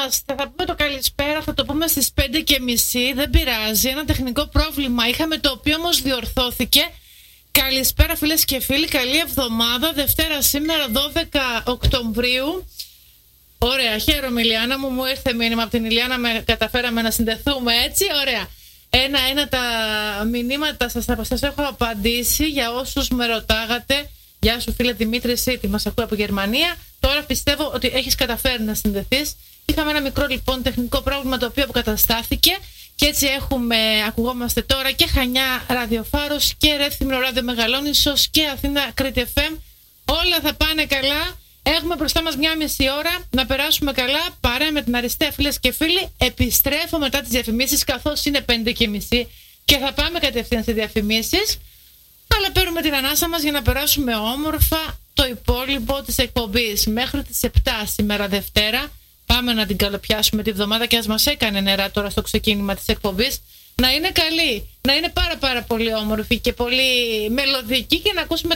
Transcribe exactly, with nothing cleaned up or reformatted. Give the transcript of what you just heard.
είμαστε. Θα πούμε το καλησπέρα, θα το πούμε στις πέντε και μισή. Δεν πειράζει, ένα τεχνικό πρόβλημα είχαμε, το οποίο όμως διορθώθηκε. Καλησπέρα φίλες και φίλοι, καλή εβδομάδα. Δευτέρα σήμερα δώδεκα Οκτωβρίου. Ωραία, χαίρομαι Ηλιάνα μου, μου ήρθε μήνυμα από την Ηλιάνα, με καταφέραμε να συνδεθούμε έτσι, ωραία. Ένα-ένα τα μηνύματα σας, σας έχω απαντήσει για όσους με ρωτάγατε. Γεια σου φίλε Δημήτρη Σίτη, μας ακούει από Γερμανία. Τώρα πιστεύω ότι έχεις καταφέρει να συνδεθείς. Είχαμε ένα μικρό λοιπόν τεχνικό πρόβλημα, το οποίο αποκαταστάθηκε. Και έτσι έχουμε, ακουγόμαστε τώρα και Χανιά Ραδιοφάρος και Ρεύθυμνο Ράδιο Μεγαλόνισσος και Αθήνα Κρήτη εφ εμ. Όλα θα πάνε καλά. Έχουμε μπροστά μας μια μισή ώρα να περάσουμε καλά παρέα με την Αριστεία, φίλες και φίλοι. Επιστρέφω μετά τις διαφημίσεις, καθώς είναι πέντε και μισή και θα πάμε κατευθείαν σε διαφημίσεις. Αλλά παίρνουμε την ανάσα μας για να περάσουμε όμορφα το υπόλοιπο της εκπομπής μέχρι τις επτά σήμερα Δευτέρα. Πάμε να την καλοπιάσουμε τη βδομάδα και ας μας έκανε νερά τώρα στο ξεκίνημα της εκπομπής. Να είναι καλή, να είναι πάρα πάρα πολύ όμορφη και πολύ μελωδική και να ακούσουμε